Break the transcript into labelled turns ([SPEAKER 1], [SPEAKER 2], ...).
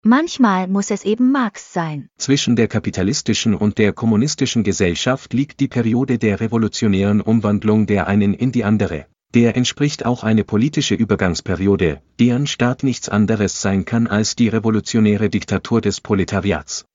[SPEAKER 1] Manchmal muss es eben Marx sein.
[SPEAKER 2] Zwischen der kapitalistischen und der kommunistischen Gesellschaft liegt die Periode der revolutionären Umwandlung der einen in die andere. Der entspricht auch eine politische Übergangsperiode, deren Start nichts anderes sein kann als die revolutionäre Diktatur des Proletariats.